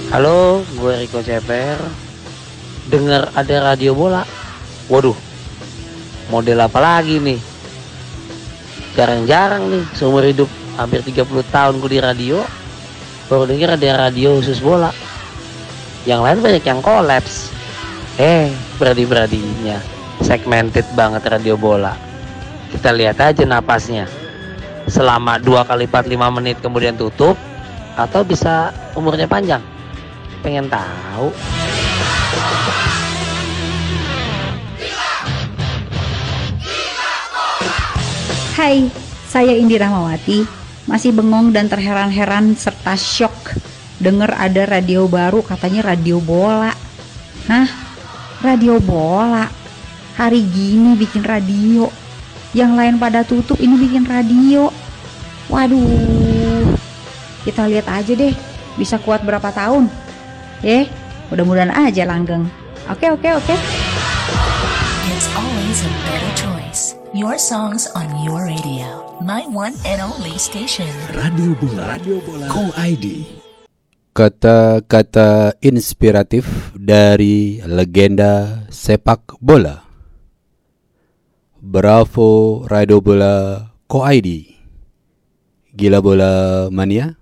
Halo, gue Riko Ceper. Dengar ada radio bola. Waduh, model apa lagi nih? Jarang-jarang nih, seumur hidup hampir 30 tahun gue di radio, baru denger ada radio khusus bola. Yang lain banyak yang kolaps. Beradi-beradinya segmented banget radio bola. Kita lihat aja napasnya. Selama 2 kali 45 menit kemudian tutup, atau bisa umurnya panjang. Pengen tahu? Hai, saya Indi Rahmawati. Masih bengong dan terheran-heran serta syok dengar ada radio baru, katanya radio bola. Hah? Radio bola? Hari gini bikin radio. Yang lain pada tutup, ini bikin radio. Waduh. Kita lihat aja deh, bisa kuat berapa tahun. Mudah-mudahan aja langgeng. Oke. It's always a better choice. Your songs on your radio. My one and only station. Radio Bola. Co-ID. Kata-kata inspiratif dari legenda sepak bola. Bravo Radio Bola Co-ID. Gila bola mania.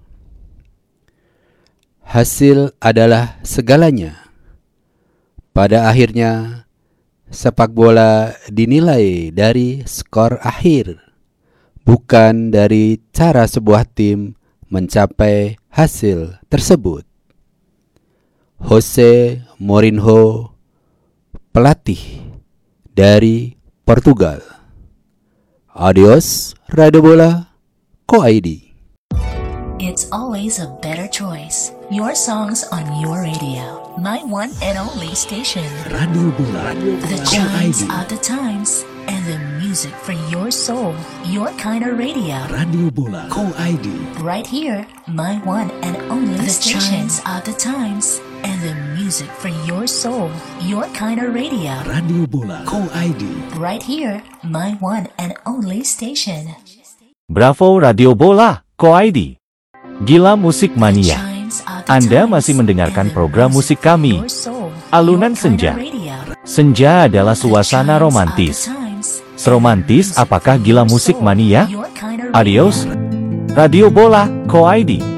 Hasil adalah segalanya. Pada akhirnya, sepak bola dinilai dari skor akhir, bukan dari cara sebuah tim mencapai hasil tersebut. Jose Mourinho, pelatih dari Portugal. Adios, Radio Bola Co-ID. It's always a better choice. Your songs on your radio. My one and only station. Radio Bola. The chimes of the times and the music for your soul. Your kind of radio. Radio Bola. Co-ID. Right here, my one and only station. The chimes of the times and the music for your soul. Your kind of radio. Radio Bola. Co-ID. Right here, my one and only station. Bravo Radio Bola Co-ID. Gila Musik Mania. Anda masih mendengarkan program musik kami, Alunan Senja. Senja adalah suasana romantis. Seromantis apakah Gila Musik Mania? Adios, Radio Bola Co-ID.